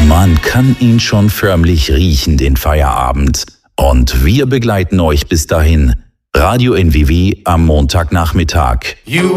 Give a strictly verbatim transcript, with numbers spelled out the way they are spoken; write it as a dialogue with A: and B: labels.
A: Man kann ihn schon förmlich riechen, den Feierabend. Und wir begleiten euch bis dahin. Radio N W W am Montagnachmittag.